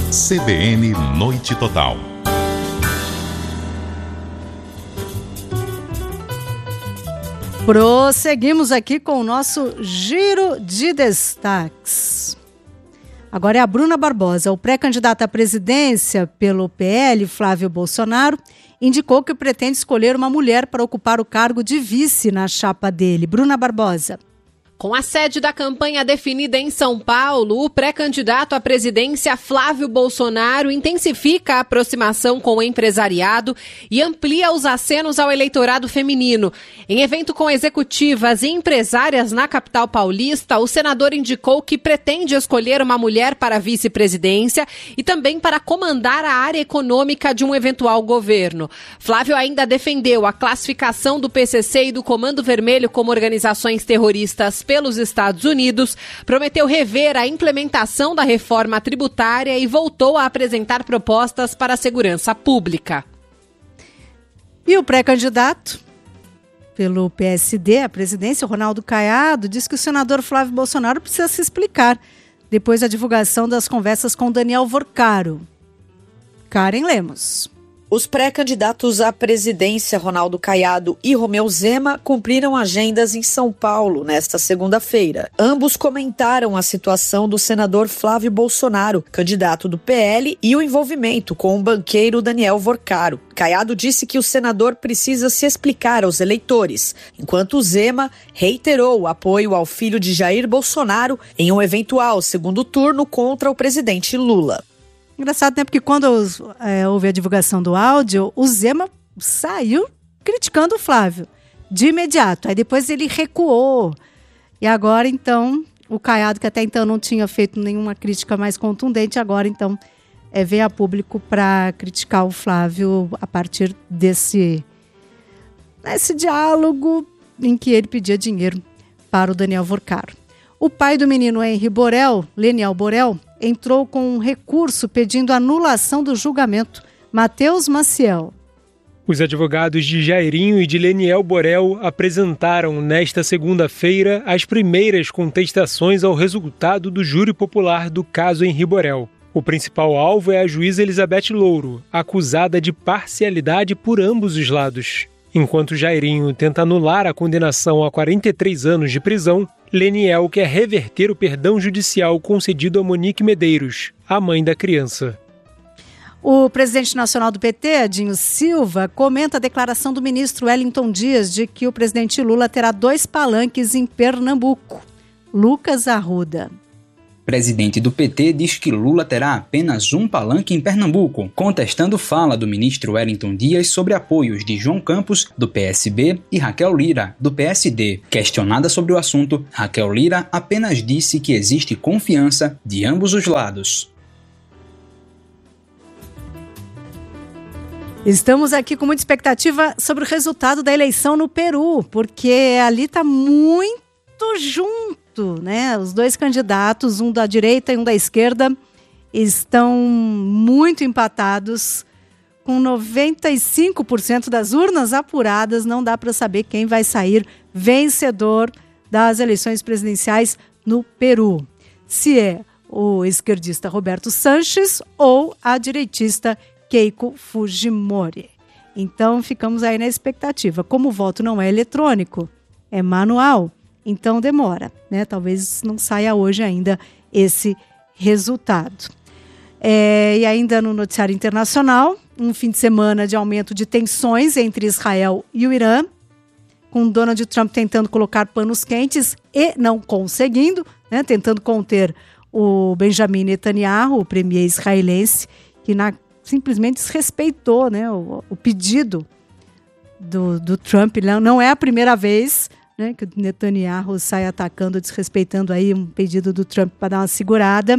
CBN Noite Total. Prosseguimos aqui com o nosso giro de destaques. Agora é a Bruna Barbosa. O pré-candidato à presidência pelo PL, Flávio Bolsonaro, indicou que pretende escolher uma mulher para ocupar o cargo de vice na chapa dele. Bruna Barbosa. Com a sede da campanha definida em São Paulo, o pré-candidato à presidência Flávio Bolsonaro intensifica a aproximação com o empresariado e amplia os acenos ao eleitorado feminino. Em evento com executivas e empresárias na capital paulista, o senador indicou que pretende escolher uma mulher para a vice-presidência e também para comandar a área econômica de um eventual governo. Flávio ainda defendeu a classificação do PCC e do Comando Vermelho como organizações terroristas pelos Estados Unidos, prometeu rever a implementação da reforma tributária e voltou a apresentar propostas para a segurança pública. E o pré-candidato pelo PSD à presidência, Ronaldo Caiado, diz que o senador Flávio Bolsonaro precisa se explicar depois da divulgação das conversas com Daniel Vorcaro. Karen Lemos. Os pré-candidatos à presidência, Ronaldo Caiado e Romeu Zema, cumpriram agendas em São Paulo nesta segunda-feira. Ambos comentaram a situação do senador Flávio Bolsonaro, candidato do PL, e o envolvimento com o banqueiro Daniel Vorcaro. Caiado disse que o senador precisa se explicar aos eleitores, enquanto Zema reiterou o apoio ao filho de Jair Bolsonaro em um eventual segundo turno contra o presidente Lula. Engraçado, né? Porque quando houve a divulgação do áudio, o Zema saiu criticando o Flávio de imediato. Aí depois ele recuou. E agora, então, o Caiado, que até então não tinha feito nenhuma crítica mais contundente, agora, então, vem a público para criticar o Flávio a partir desse diálogo em que ele pedia dinheiro para o Daniel Vorcaro. O pai do menino Henri Borel, Leniel Borel, entrou com um recurso pedindo anulação do julgamento. Matheus Maciel. Os advogados de Jairinho e de Leniel Borel apresentaram nesta segunda-feira as primeiras contestações ao resultado do júri popular do caso Henri Borel. O principal alvo é a juíza Elizabeth Louro, acusada de parcialidade por ambos os lados. Enquanto Jairinho tenta anular a condenação a 43 anos de prisão, Leniel quer reverter o perdão judicial concedido a Monique Medeiros, a mãe da criança. O presidente nacional do PT, Adinho Silva, comenta a declaração do ministro Wellington Dias de que o presidente Lula terá 2 palanques em Pernambuco. Lucas Arruda. O presidente do PT diz que Lula terá apenas um palanque em Pernambuco, contestando fala do ministro Wellington Dias sobre apoios de João Campos, do PSB, e Raquel Lira, do PSD. Questionada sobre o assunto, Raquel Lira apenas disse que existe confiança de ambos os lados. Estamos aqui com muita expectativa sobre o resultado da eleição no Peru, porque ali está muito junto, né? Os 2 candidatos, um da direita e um da esquerda, estão muito empatados. Com 95% das urnas apuradas, não dá para saber quem vai sair vencedor das eleições presidenciais no Peru. Se é o esquerdista Roberto Sanches ou a direitista Keiko Fujimori. Então, ficamos aí na expectativa. Como o voto não é eletrônico, é manual, então demora, né? Talvez não saia hoje ainda esse resultado. E ainda no noticiário internacional, um fim de semana de aumento de tensões entre Israel e o Irã, com Donald Trump tentando colocar panos quentes e não conseguindo, né? Tentando conter o Benjamin Netanyahu, o premier israelense, que simplesmente desrespeitou, né, o pedido do Trump. Não é a primeira vez, né, que o Netanyahu sai atacando, desrespeitando aí um pedido do Trump para dar uma segurada.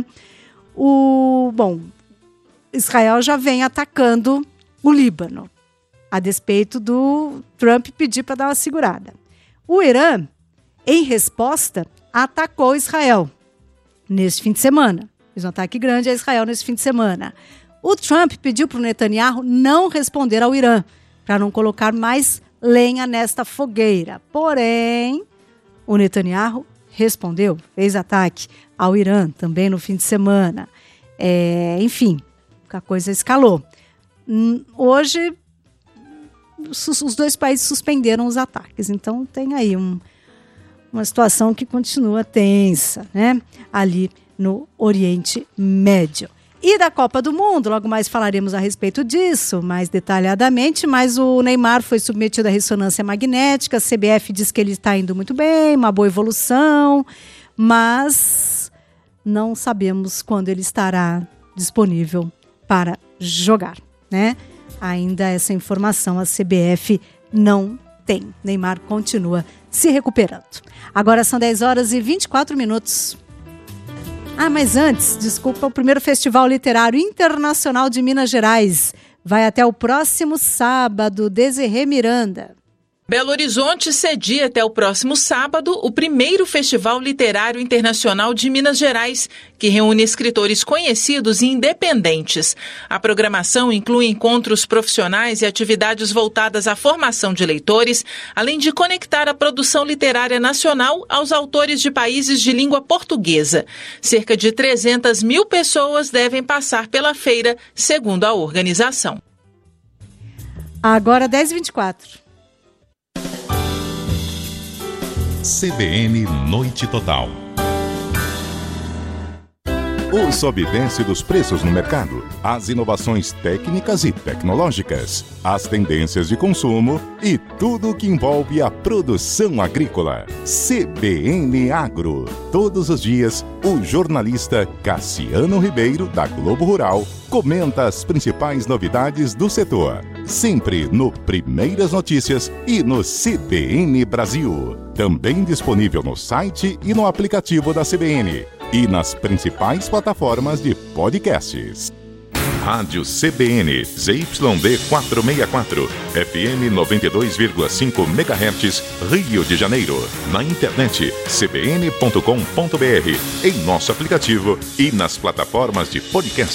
Israel já vem atacando o Líbano, a despeito do Trump pedir para dar uma segurada. O Irã, em resposta, atacou Israel nesse fim de semana. Fez um ataque grande a Israel nesse fim de semana. O Trump pediu para o Netanyahu não responder ao Irã, para não colocar mais lenha nesta fogueira. Porém, o Netanyahu respondeu, fez ataque ao Irã também no fim de semana. Enfim, a coisa escalou. Hoje, os dois países suspenderam os ataques. Então, tem aí uma situação que continua tensa, né? Ali no Oriente Médio. E da Copa do Mundo, logo mais falaremos a respeito disso, mais detalhadamente, mas o Neymar foi submetido à ressonância magnética, a CBF diz que ele está indo muito bem, uma boa evolução, mas não sabemos quando ele estará disponível para jogar, né? Ainda essa informação a CBF não tem. Neymar continua se recuperando. Agora são 10h24. Mas antes, desculpa, o primeiro Festival Literário Internacional de Minas Gerais vai até o próximo sábado. Desirê Miranda. Belo Horizonte cedia até o próximo sábado o primeiro Festival Literário Internacional de Minas Gerais, que reúne escritores conhecidos e independentes. A programação inclui encontros profissionais e atividades voltadas à formação de leitores, além de conectar a produção literária nacional aos autores de países de língua portuguesa. Cerca de 300 mil pessoas devem passar pela feira, segundo a organização. Agora 10h24. CBN Noite Total. O sobe e desce dos preços no mercado, as inovações técnicas e tecnológicas, as tendências de consumo e tudo o que envolve a produção agrícola. CBN Agro. Todos os dias, o jornalista Cassiano Ribeiro, da Globo Rural, comenta as principais novidades do setor. Sempre no Primeiras Notícias e no CBN Brasil. Também disponível no site e no aplicativo da CBN. E nas principais plataformas de podcasts. Rádio CBN, ZYD 464, FM 92,5 MHz, Rio de Janeiro. Na internet, cbn.com.br, em nosso aplicativo e nas plataformas de podcast.